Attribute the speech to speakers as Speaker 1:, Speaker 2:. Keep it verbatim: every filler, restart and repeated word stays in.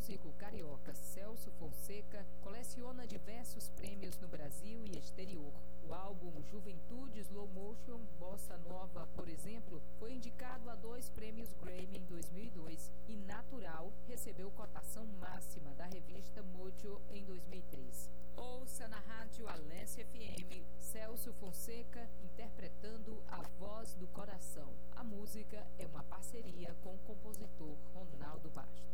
Speaker 1: músico carioca Celso Fonseca coleciona diversos prêmios no Brasil e exterior. O álbum Juventude Slow Motion Bossa Nova, por exemplo, foi indicado a dois prêmios Grammy em dois mil e dois e Natural recebeu cotação máxima da revista Mojo em dois mil e três. Ouça na rádio Alência F M Celso Fonseca interpretando A Voz do Coração. A música é uma parceria com o compositor Ronaldo Bastos.